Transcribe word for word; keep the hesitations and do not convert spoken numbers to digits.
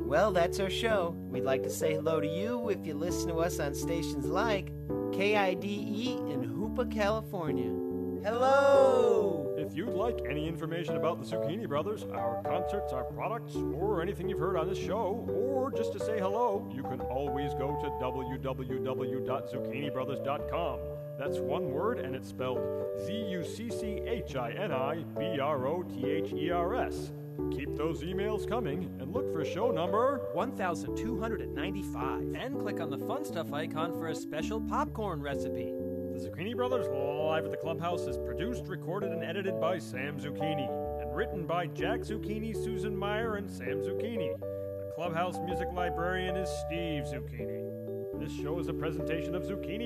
Well, that's our show. We'd like to say hello to you if you listen to us on stations like K I D E in Hoopa, California. Hello! If you'd like any information about the Zucchini Brothers, our concerts, our products, or anything you've heard on this show, or just to say hello, you can always go to w w w dot zucchini brothers dot com. That's one word, and it's spelled Z U C C H I N I B R O T H E R S. Keep those emails coming, and look for show number one thousand two hundred ninety-five. And click on the Fun Stuff icon for a special popcorn recipe. The Zucchini Brothers Live at the Clubhouse is produced, recorded, and edited by Sam Zucchini, and written by Jack Zucchini, Susan Meyer, and Sam Zucchini. The Clubhouse music librarian is Steve Zucchini. This show is a presentation of Zucchini